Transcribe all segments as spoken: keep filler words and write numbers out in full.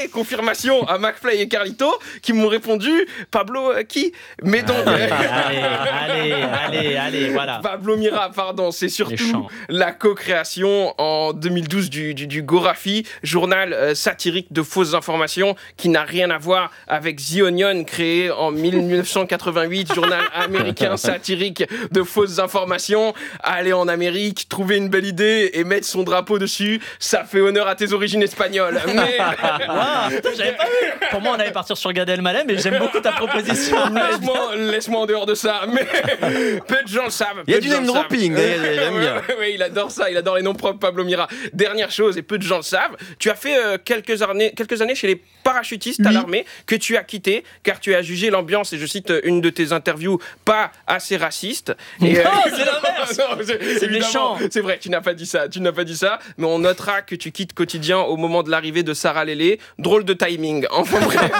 confirmation à McFly et Carlito qui m'ont répondu Pablo euh, qui Mais donc allez, allez, allez, allez, allez, voilà. Pablo Mira, pardon, c'est surtout la co-création en deux mille douze du, du, du Gorafi, journal euh, satirique de fausses informations qui n'a rien à voir avec The Onion, créé en dix-neuf cent quatre-vingt-huit, journal américain satirique de fausses informations. Aller en Amérique, trouver une belle idée et mettre son drapeau dessus, ça fait honneur à tes origines espagnoles. Mais... wow, j'avais pas vu. Pour moi, on allait partir sur Gad Elmaleh, mais j'aime beaucoup ta proposition. Laisse-moi, laisse-moi en dehors de ça. Mais peu de gens le savent. Il y a du name dropping. J'aime bien. Oui, il adore ça. Il adore les noms propres, Pablo Mira. Dernière chose, et peu de gens le savent, tu as fait euh, quelques, années, quelques années chez les parachutistes oui. à l'armée que tu as quitté car tu as jugé l'ambiance, et je cite une de tes interviews, pas assez raciste. Et, non, euh, c'est l'inverse. non, c'est, c'est méchant. C'est vrai, tu n'as pas dit ça. Tu n'as pas dit ça, mais on notera que tu quittes Quotidien au moment de l'arrivée de Sarah Lélé. Drôle de timing. Enfin bref.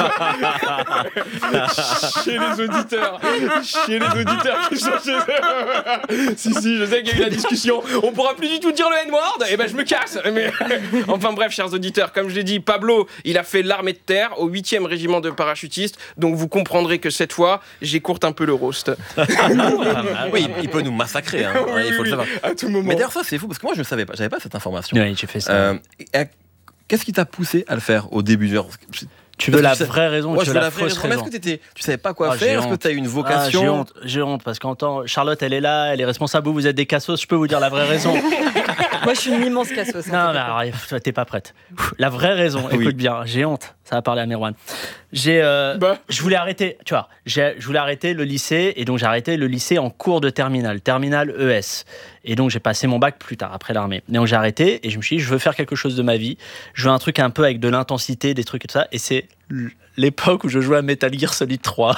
Chez les auditeurs. Chez les auditeurs qui sont chez eux. Si, si, je sais qu'il y a eu la discussion. On pourra plus du tout dire le N-word. Et ben, je me casse. Mais... Enfin bref, chers auditeurs, comme je l'ai dit, Pablo, il a fait l'armée de terre au huitième régiment de parachutistes. Donc vous comprendrez que cette fois, j'écourte un peu le roast. Oui, il peut nous massacrer. Hein. Oui, il faut oui, le savoir. à tout moment. Mais d'ailleurs, ça, c'est fou parce que moi, je ne savais pas. J'avais pas cette information. Oui, j'ai fait ça. Euh, qu'est-ce qui t'a poussé à le faire au début? Tu veux la vraie raison, ouais, tu veux la, la fausse raison. raison. Est-ce que t'étais, tu savais pas quoi ah, faire? Est-ce que tu as eu une vocation? ah, J'ai honte, j'ai honte parce qu'en temps, Charlotte, elle est là, elle est responsable. Vous, vous êtes des cassos. Je peux vous dire la vraie raison. Moi, je suis une immense cassos. Non, mais alors, t'es pas prête. La vraie raison, écoute oui. bien, j'ai honte. Ça va parler à Merwan. J'ai, euh, bah. Je voulais arrêter, tu vois, j'ai, je voulais arrêter le lycée et donc j'ai arrêté le lycée en cours de terminale, terminale E S. Et donc j'ai passé mon bac plus tard, après l'armée. Et donc j'ai arrêté et je me suis dit, je veux faire quelque chose de ma vie. Je veux un truc un peu avec de l'intensité, des trucs et tout ça. Et c'est l'époque où je jouais à Metal Gear Solid trois.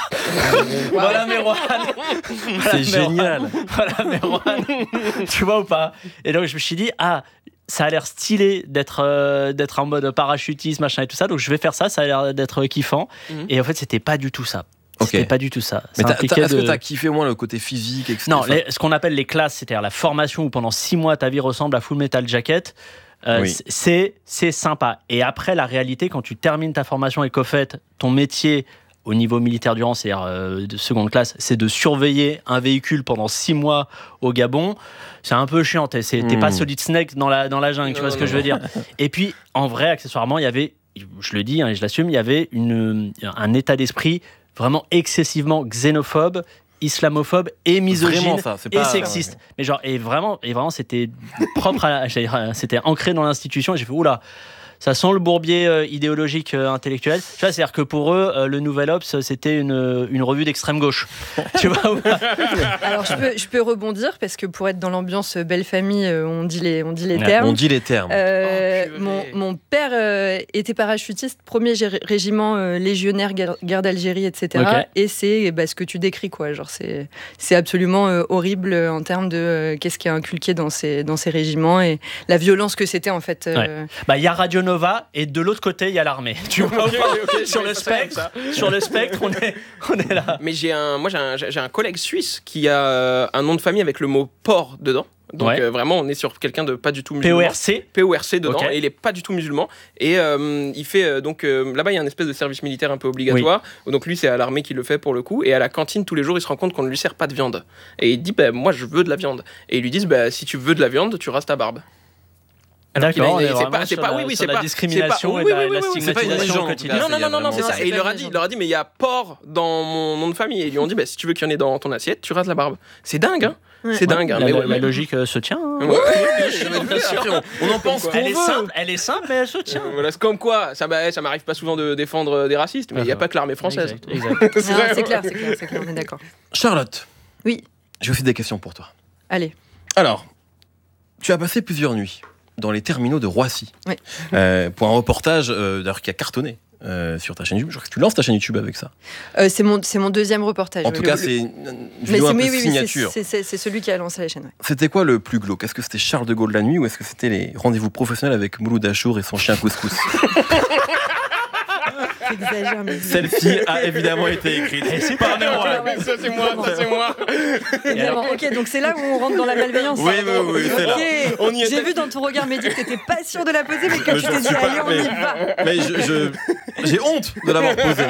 Voilà Merwan. Voilà, c'est génial. Voilà Merwan. Tu vois ou pas? Et donc je me suis dit, ah, ça a l'air stylé d'être, euh, d'être en mode parachutiste, machin et tout ça. Donc je vais faire ça, ça a l'air d'être kiffant. Mm-hmm. Et en fait, c'était pas du tout ça. C'était okay. pas du tout ça. Mais t'as, t'as, est-ce de... que t'as kiffé au moins le côté physique, et cetera. Non, les, ce qu'on appelle les classes, c'est-à-dire la formation où pendant six mois ta vie ressemble à Full Metal Jacket. Euh, oui. c'est, c'est sympa. Et après, la réalité, quand tu termines ta formation et qu'au fait, ton métier au niveau militaire durant, c'est-à-dire euh, de seconde classe, c'est de surveiller un véhicule pendant six mois au Gabon. C'est un peu chiant. T'es, c'est, t'es mmh. pas Solid Snake dans la, dans la jungle, non, tu vois non, ce que non. je veux dire. Et puis, en vrai, accessoirement, il y avait, je le dis hein, et je l'assume, il y avait une, un état d'esprit vraiment excessivement xénophobe, islamophobe et misogyne ça, et pas, sexiste. Ouais. Mais genre, et vraiment, et vraiment, c'était propre à, c'était ancré dans l'institution. Et j'ai fait oula. Ça sent le bourbier euh, idéologique euh, intellectuel. Tu vois, c'est-à-dire que pour eux, euh, le Nouvel Obs, c'était une, une revue d'extrême gauche. Tu vois. Alors, je peux, je peux rebondir parce que pour être dans l'ambiance belle famille, euh, on dit les, on dit les termes. On dit les termes. Euh, oh, mon, mon père euh, était parachutiste, premier gé- régiment euh, légionnaire, guerre, guerre d'Algérie, et cetera. Okay. Et c'est bah, ce que tu décris, quoi. Genre, c'est, c'est absolument euh, horrible en termes de euh, qu'est-ce qui est inculqué dans ces, dans ces régiments et la violence que c'était, en fait. Euh... Ouais. Bah, il y a Radio Nova et de l'autre côté il y a l'armée. Tu vois okay, okay, sur le spectre, sur le spectre, on est, on est là. Mais j'ai un, moi j'ai un, j'ai un collègue suisse qui a un nom de famille avec le mot porc dedans. Donc ouais. euh, vraiment, on est sur quelqu'un de pas du tout musulman. P O R C P O R C dedans, okay. et il est pas du tout musulman. Et euh, il fait euh, donc euh, là-bas, il y a un espèce de service militaire un peu obligatoire. Oui. Donc lui, c'est à l'armée qui le fait pour le coup. Et à la cantine, tous les jours, il se rend compte qu'on ne lui sert pas de viande. Et il dit, bah, moi, je veux de la viande. Et ils lui disent, bah, si tu veux de la viande, tu rastes ta barbe. Alors D'accord, il a, on est c'est pas, c'est pas, la, oui, oui, c'est la pas discrimination c'est pas, et la, oui, oui, la oui, stigmatisation quotidienne. Non, non, non, non, non, c'est ça. Et il leur a dit, il leur a dit, mais il y a porc dans mon nom de famille. Et ils lui ont dit, bah, si tu veux qu'il y en ait dans ton assiette, tu rases la barbe. C'est dingue, hein. Ouais. C'est dingue. Hein, la, mais la, ouais, la logique euh, se tient. Hein. Ouais, ouais, ouais, bien sûr. On en pense qu'on elle est veut. simple, elle est simple, mais elle se tient. Voilà, c'est comme quoi, ça, bah, ça m'arrive pas souvent de défendre des racistes, mais il n'y a pas que l'armée française. Exact, exact. c'est, non, c'est clair, c'est clair, c'est clair, on est d'accord. Charlotte. Oui. J'ai aussi des questions pour toi. Allez. Alors, tu as passé plusieurs nuits dans les terminaux de Roissy. Oui. Euh, pour un reportage euh, d'ailleurs qui a cartonné euh, sur ta chaîne YouTube. Je crois que tu lances ta chaîne YouTube avec ça. Euh, c'est, mon, c'est mon deuxième reportage. En tout le, cas, le, c'est une vidéo un peu oui, signature. C'est, c'est, c'est celui qui a lancé la chaîne. Ouais. C'était quoi le plus glauque? Est-ce que c'était Charles de Gaulle la nuit ou est-ce que c'était les rendez-vous professionnels avec Mouloud Achour et son chien Couscous? Exagère, mais... Celle-ci a évidemment été écrite. Et c'est pas Merwan. Ça c'est moi, ça c'est moi. Alors, ok, donc c'est là où on rentre dans la malveillance. Oui, oui, oui, c'est là. Okay. On y J'ai vu dans ton regard, Mehdi, que t'étais pas sûr de la poser, mais quand je tu t'es dit, pas, allez, on mais, y va. Mais je, je, J'ai honte de l'avoir posé.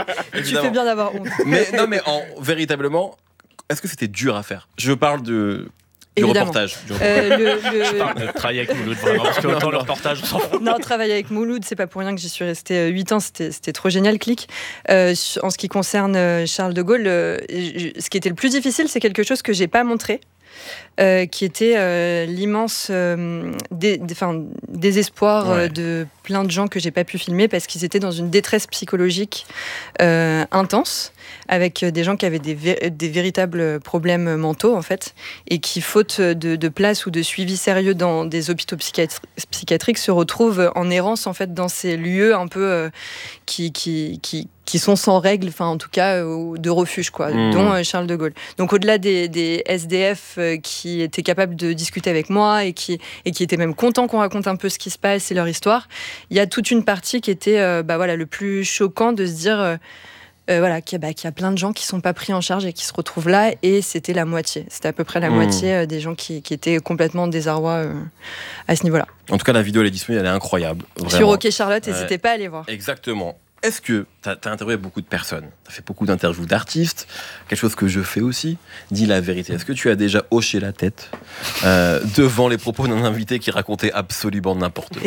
Tu fais bien d'avoir honte. Mais non, mais en, véritablement, est-ce que c'était dur à faire ? Je parle de... Du reportage. Du reportage. Euh, le, le... Je parle de travailler avec Mouloud, vraiment, parce que autant le reportage, on s'en fout. Non, travailler avec Mouloud, c'est pas pour rien que j'y suis restée huit ans, c'était, c'était trop génial, Click. Euh, en ce qui concerne Charles de Gaulle, euh, ce qui était le plus difficile, c'est quelque chose que j'ai pas montré. Euh, qui était euh, l'immense euh, dé, dé, désespoir ouais. euh, de plein de gens que j'ai pas pu filmer parce qu'ils étaient dans une détresse psychologique euh, intense, avec des gens qui avaient des, vé- des véritables problèmes mentaux en fait, et qui faute de, de place ou de suivi sérieux dans des hôpitaux psychiatri- psychiatriques se retrouvent en errance en fait dans ces lieux un peu euh, qui, qui, qui qui sont sans règles, enfin en tout cas euh, de refuge, quoi, mmh. dont euh, Charles de Gaulle. Donc au-delà des, des S D F euh, qui étaient capables de discuter avec moi et qui, et qui étaient même contents qu'on raconte un peu ce qui se passe et leur histoire, il y a toute une partie qui était euh, bah, voilà, le plus choquant de se dire euh, euh, voilà, qu'il y, bah, qu'il y a plein de gens qui ne sont pas pris en charge et qui se retrouvent là, et c'était la moitié. C'était à peu près la mmh. moitié euh, des gens qui, qui étaient complètement en désarroi euh, à ce niveau-là. En tout cas, la vidéo, elle est disponible, elle est incroyable. Vraiment. Sur OK Charlotte, n'hésitez euh, pas à aller voir. Exactement. Est-ce que tu as interviewé beaucoup de personnes ? Tu as fait beaucoup d'interviews d'artistes, quelque chose que je fais aussi. Dis la vérité. Est-ce que tu as déjà hoché la tête euh, devant les propos d'un invité qui racontait absolument n'importe quoi ?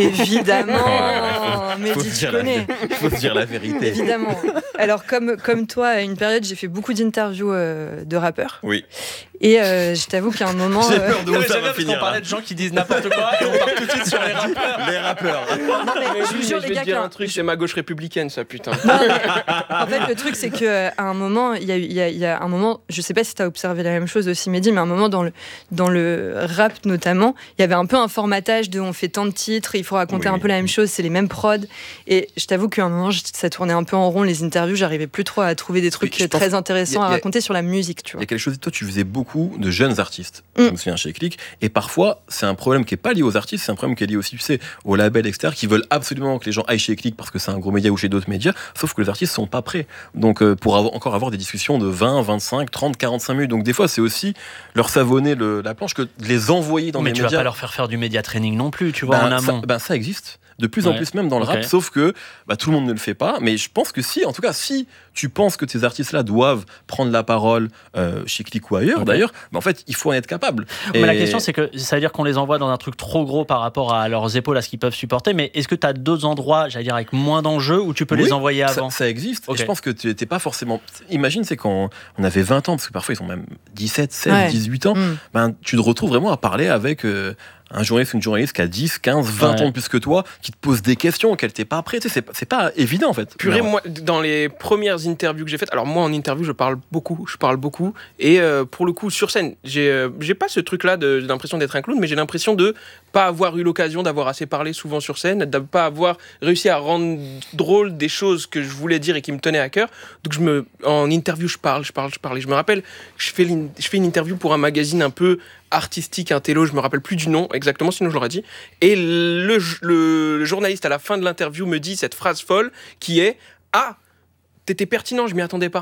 Évidemment. Mais dis, tu connais. Il faut se dire la vérité. Évidemment. Alors, comme, comme toi, à une période, j'ai fait beaucoup d'interviews euh, de rappeurs. Oui. Et euh, je t'avoue qu'à un moment... J'ai peur de où où ça va finir. On parlait de gens qui disent n'importe quoi et on part tout de suite sur les rappeurs. Les rappeurs. Non, mais je vous jure, je les vais gars... te dire quand... un truc, c'est ma gauche républicaine, ça, putain. Non, mais, en fait, le truc, c'est qu'à un moment, il y a, y, a, y a un moment... Je sais pas si t'as observé la même chose aussi, Mehdi, mais à un moment, dans le, dans le rap notamment, il y avait un peu un formatage de on fait tant de titres, il faut raconter oui. un peu la même chose, c'est les mêmes prods. Et je t'avoue qu'à un moment, ça tournait un peu en rond, les interviews, j'arrivais plus trop à trouver des trucs oui, très intéressants a, à raconter sur la musique, tu vois. Il y a quelque chose, toi, tu faisais beaucoup de jeunes artistes, mm. je me souviens chez Click, et parfois c'est un problème qui n'est pas lié aux artistes, c'est un problème qui est lié aussi, tu sais, aux labels externes qui veulent absolument que les gens aillent chez Click parce que c'est un gros média ou chez d'autres médias, sauf que les artistes sont pas prêts. Donc euh, pour avoir, encore avoir des discussions de vingt, vingt-cinq, trente, quarante-cinq minutes, donc des fois c'est aussi leur savonner le, la planche que de les envoyer dans mais les médias. Mais tu vas pas leur faire faire du média training non plus, tu vois, ben, en amont. Ça, ben, ça existe. De plus en ouais. plus même dans le okay. rap, sauf que bah, tout le monde ne le fait pas. Mais je pense que si, en tout cas, si tu penses que ces artistes-là doivent prendre la parole euh, chez Click ou ailleurs, okay. d'ailleurs, bah, en fait, il faut en être capable. Mais Et... la question, c'est que ça veut dire qu'on les envoie dans un truc trop gros par rapport à leurs épaules, à ce qu'ils peuvent supporter. Mais est-ce que tu as d'autres endroits, j'allais dire, avec moins d'enjeux où tu peux oui, les envoyer avant ? Ça, ça existe. Okay. Et je pense que tu n'étais pas forcément. Imagine, c'est quand on avait vingt ans, parce que parfois ils sont même dix-sept, seize, ouais. dix-huit ans, mmh. ben, tu te retrouves vraiment à parler avec. Euh, un journaliste ou une journaliste qui a dix, quinze, vingt ouais. ans de plus que toi, qui te pose des questions auxquelles t'es pas prêt, tu sais, c'est, c'est pas évident en fait. Purée, moi, dans les premières interviews que j'ai faites, alors moi en interview je parle beaucoup, je parle beaucoup, et euh, pour le coup sur scène, j'ai, euh, j'ai pas ce truc-là de, j'ai l'impression d'être un clown, mais j'ai l'impression de pas avoir eu l'occasion d'avoir assez parlé souvent sur scène, de pas avoir réussi à rendre drôle des choses que je voulais dire et qui me tenaient à cœur. Donc je me, en interview je parle, je parle, je parle, et je me rappelle, je fais, je fais une interview pour un magazine un peu artistique, un télo, je me rappelle plus du nom exactement, sinon je l'aurais dit. Et le, le, le journaliste à la fin de l'interview me dit cette phrase folle qui est « Ah, t'étais pertinent, je m'y attendais pas. »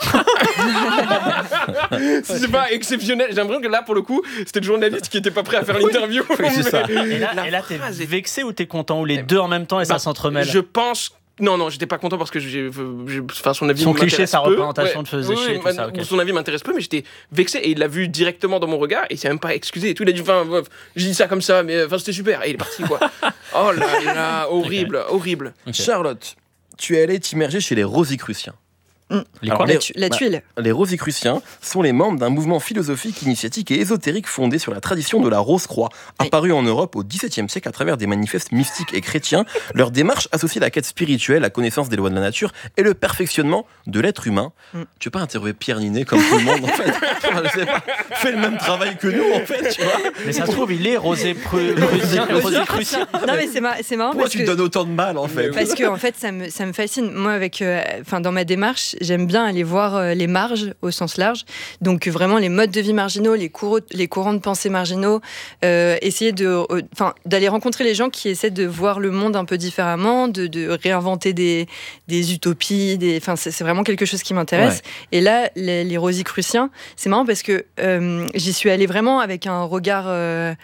C'est pas exceptionnel. J'ai l'impression que là, pour le coup, c'était le journaliste qui était pas prêt à faire l'interview. Oui, c'est ça. Et là, et là t'es vexé ou t'es content, ou les deux en même temps et bah, ça s'entremêle? Je pense... Non, non, j'étais pas content parce que j'ai, j'ai, enfin, son avis son cliché, sa peu. représentation ouais. te faisait oui, chier, oui, tout ça. Okay. Son avis m'intéresse peu, mais j'étais vexé et il l'a vu directement dans mon regard et il s'est même pas excusé et tout. Il a dit, enfin, j'ai dit ça comme ça, mais enfin, c'était super. Et il est parti, quoi. Oh là là, horrible, okay. horrible. Okay. Charlotte, tu es allée t'immerger chez les Rosicruciens. Mmh. Les Alors, les, la, tu, la tuile. Bah, les Rosicruciens sont les membres d'un mouvement philosophique, initiatique et ésotérique fondé sur la tradition de la Rose-Croix, apparu en Europe au dix-septième siècle à travers des manifestes mystiques et chrétiens. Leur démarche associe la quête spirituelle, la connaissance des lois de la nature et le perfectionnement de l'être humain. Mmh. Tu veux pas interviewer Pierre Ninet comme tout le monde en fait? Je sais pas, fais le même travail que nous en fait, tu vois. Mais ça se trouve, il est Rosicrucien. Non mais c'est, mar- c'est marrant. Pourquoi parce tu que... te donnes autant de mal en fait? Parce que en fait, ça me, ça me fascine. Moi, avec, euh, dans ma démarche, j'aime bien aller voir euh, les marges au sens large, donc vraiment les modes de vie marginaux, les, courants, les courants de pensée marginaux, euh, essayer de, euh, d'aller rencontrer les gens qui essaient de voir le monde un peu différemment, de, de réinventer des, des utopies, des, c'est, c'est vraiment quelque chose qui m'intéresse. Ouais. Et là, les, les Rosicruciens, c'est marrant parce que euh, j'y suis allée vraiment avec un regard... Euh,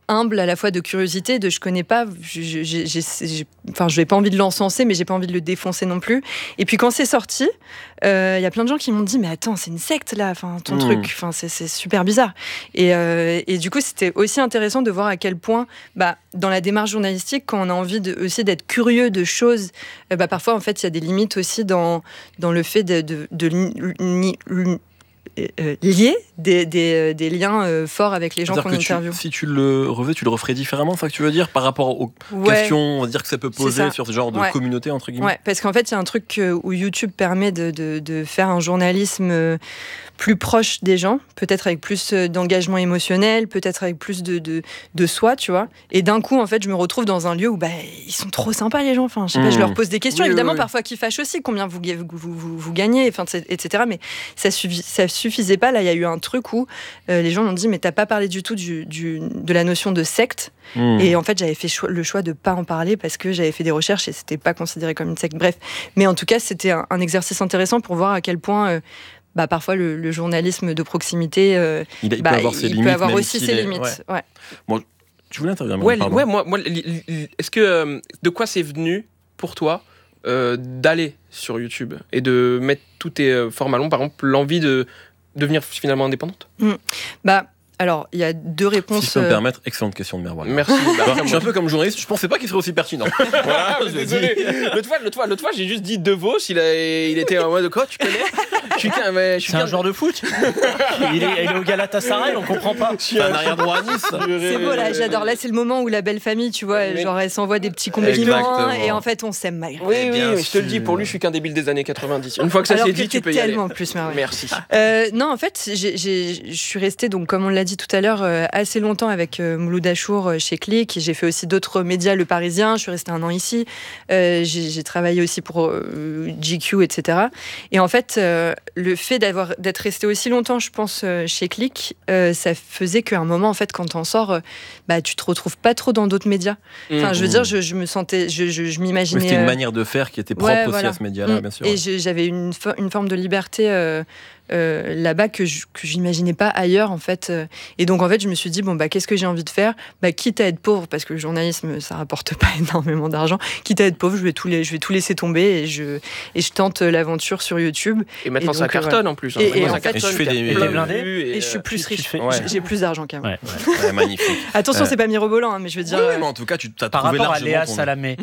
humble à la fois de curiosité, de je connais pas, je, j'ai, j'ai, j'ai, enfin je n'ai pas envie de l'encenser, mais j'ai pas envie de le défoncer non plus. Et puis quand c'est sorti, il euh, y a plein de gens qui m'ont dit mais attends c'est une secte là, enfin ton mmh. truc, enfin c'est, c'est super bizarre. Et, euh, et du coup c'était aussi intéressant de voir à quel point bah dans la démarche journalistique, quand on a envie de, aussi d'être curieux de choses, euh, bah parfois en fait il y a des limites aussi dans dans le fait de, de, de, de, de Euh, lier des, des, des liens euh, forts avec les gens qu'on interviewe. Si tu le revais, tu le referais différemment, c'est ça que tu veux dire, par rapport aux ouais, questions, on va dire que ça peut poser ça. Sur ce genre de ouais. communauté entre guillemets. Ouais, parce qu'en fait, il y a un truc où YouTube permet de, de, de faire un journalisme plus proche des gens, peut-être avec plus d'engagement émotionnel, peut-être avec plus de, de, de soi, tu vois. Et d'un coup, en fait, je me retrouve dans un lieu où bah, ils sont trop sympas, les gens. Enfin, je sais pas, mmh. je leur pose des questions, oui, évidemment, oui, oui. parfois qui fâchent aussi, combien vous, vous, vous, vous gagnez, enfin, et cetera. Mais ça, suffi, ça suffisait pas. Là, il y a eu un truc où euh, les gens m'ont dit, mais t'as pas parlé du tout du, du, de la notion de secte. Mmh. Et en fait, j'avais fait cho- le choix de pas en parler parce que j'avais fait des recherches et c'était pas considéré comme une secte. Bref. Mais en tout cas, c'était un, un exercice intéressant pour voir à quel point... Euh, Bah, parfois, le, le journalisme de proximité, euh, il, il bah, peut avoir, ses il limites, peut avoir aussi si ses les... limites. Ouais. Ouais. Bon, tu voulais intervenir ouais, ouais, moi, moi, est-ce que euh, de quoi c'est venu pour toi euh, d'aller sur YouTube et de mettre tous tes euh, formats longs, par exemple, l'envie de devenir finalement indépendante? mmh. Bah. Alors, il y a deux réponses. Si je peux me permettre, excellente question de Merwan. Merci. Bah, je suis un peu comme journaliste, je pensais pas qu'il serait aussi pertinent. Voilà, je désolé. L'autre fois, l'autre fois, l'autre fois, j'ai juste dit De Vos, il, a, il était en mode quoi, tu connais? Je suis qu'un, mais, je suis C'est qu'un... un joueur de foot. il, est, il est au Galatasaray, on comprend pas. C'est un arrière droit à Nice. C'est beau là, j'adore. Là, c'est le moment où la belle famille, tu vois, mais... genre elle s'envoie des petits compliments et en fait, on s'aime malgré. Oui, oui, mais je te le dis, pour lui, je suis qu'un débile des années quatre-vingt-dix. Une fois que ça Alors s'est que dit, tu peux y aller. Tellement plus, Merwan. Merci. Euh, non, en fait, j'ai, j'ai, je suis restée donc comme on l'a dit tout à l'heure. Euh, assez longtemps avec euh, Mouloud Achour euh, chez Click. J'ai fait aussi d'autres médias, Le Parisien. Je suis restée un an ici. Euh, j'ai, j'ai travaillé aussi pour euh, G Q, et cetera. Et en fait, euh, le fait d'avoir, d'être restée aussi longtemps, je pense, euh, chez Click, euh, ça faisait qu'à un moment, en fait, quand t'en sors, euh, bah, tu te retrouves pas trop dans d'autres médias. Enfin, mmh. je veux dire, je, je me sentais, je, je, je m'imaginais. Mais c'était une manière de faire qui était propre ouais, aussi voilà. à ce média-là, mmh. bien sûr. Et ouais. je, j'avais une, une forme de liberté. Euh, Euh, là-bas que je que j'imaginais pas ailleurs en fait, et donc en fait je me suis dit bon bah qu'est-ce que j'ai envie de faire, bah quitte à être pauvre parce que le journalisme ça rapporte pas énormément d'argent, quitte à être pauvre je vais tout les, je vais tout laisser tomber et je et je tente l'aventure sur YouTube et maintenant et donc, ça cartonne voilà. en plus hein. et, et, et, en fait, et je fais des blindés et, et je suis plus riche fais, ouais. j'ai plus d'argent qu'avant ouais, ouais. ouais, magnifique. Attention euh... c'est pas mirobolant hein, mais je veux dire oui, euh... mais en tout cas tu t'as par trouvé rapport à Léa ton... Salamé.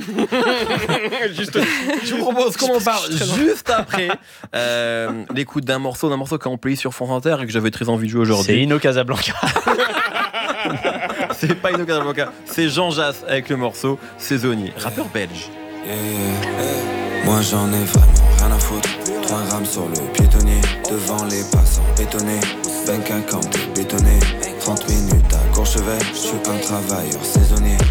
Juste, je vous propose qu'on en parle juste après euh, l'écoute d'un morceau d'un morceau qu'on peut sur France Inter et que j'avais très envie de jouer aujourd'hui. C'est Ino Casablanca. C'est pas Ino Casablanca, c'est Jean Jass avec le morceau Saisonnier, rappeur belge. Yeah, yeah. Moi j'en ai vraiment rien à foutre. Trois grammes sur le piétonnier, devant les passants bétonnés. Bank account bétonné, trente minutes à Courchevel. Je suis un travailleur saisonnier.